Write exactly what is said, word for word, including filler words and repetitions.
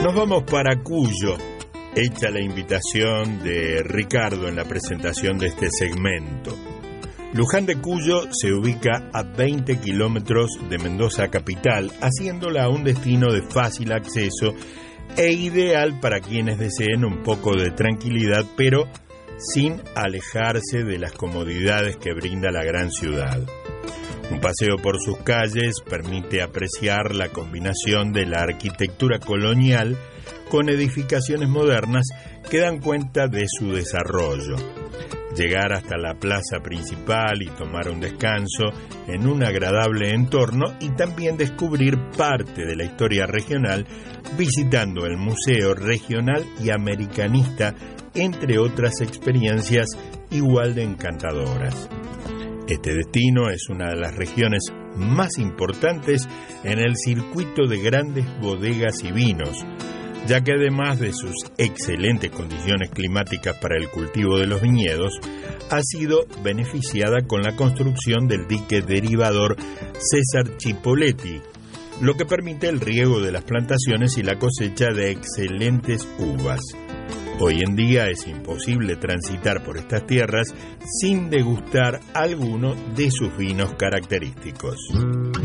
Nos vamos para Cuyo, hecha la invitación de Ricardo en la presentación de este segmento. Luján de Cuyo se ubica a veinte kilómetros de Mendoza capital, haciéndola un destino de fácil acceso e ideal para quienes deseen un poco de tranquilidad, pero sin alejarse de las comodidades que brinda la gran ciudad. Un paseo por sus calles permite apreciar la combinación de la arquitectura colonial con edificaciones modernas que dan cuenta de su desarrollo. Llegar hasta la plaza principal y tomar un descanso en un agradable entorno y también descubrir parte de la historia regional visitando el Museo Regional y Americanista, entre otras experiencias igual de encantadoras. Este destino es una de las regiones más importantes en el circuito de grandes bodegas y vinos, ya que además de sus excelentes condiciones climáticas para el cultivo de los viñedos, ha sido beneficiada con la construcción del dique derivador César Chipoletti, lo que permite el riego de las plantaciones y la cosecha de excelentes uvas. Hoy en día es imposible transitar por estas tierras sin degustar alguno de sus vinos característicos.